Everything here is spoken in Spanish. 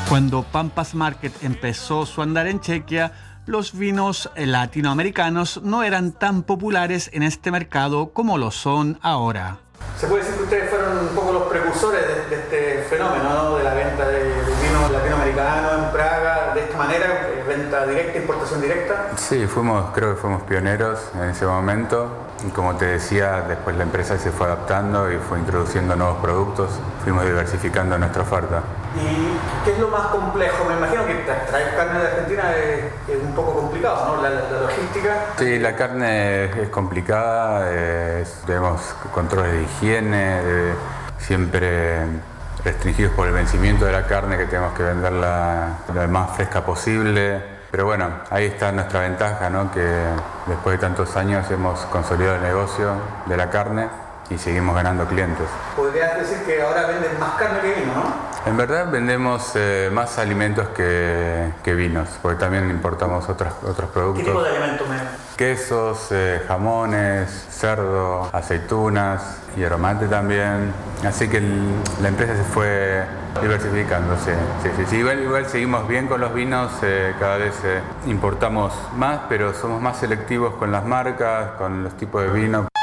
Cuando Pampas Market empezó su andar en Chequia, los vinos latinoamericanos no eran tan populares en este mercado como lo son ahora. Se puede decir que ustedes fueron un poco los precursores de este fenómeno, ¿no? De la venta de vino latinoamericano en Praga, de esta manera, venta directa, importación directa. Sí, creo que fuimos pioneros en ese momento. Y como te decía, después la empresa se fue adaptando y fue introduciendo nuevos productos, fuimos diversificando nuestra oferta. ¿Y qué es lo más complejo? Me imagino que traer carne de Argentina es un poco complicado, ¿no? La logística. Sí, la carne es complicada, tenemos controles de higiene, siempre restringidos por el vencimiento de la carne, que tenemos que venderla lo más fresca posible. Pero bueno, ahí está nuestra ventaja, ¿no? Que después de tantos años hemos consolidado el negocio de la carne y seguimos ganando clientes. Podrías decir que ahora venden más carne que vino, ¿no? En verdad vendemos más alimentos que vinos, porque también importamos otros productos. ¿Qué tipo de alimentos? Quesos, jamones, cerdo, aceitunas, hierro-mate también. Así que la empresa se fue diversificando, sí. Igual seguimos bien con los vinos, cada vez importamos más, pero somos más selectivos con las marcas, con los tipos de vino.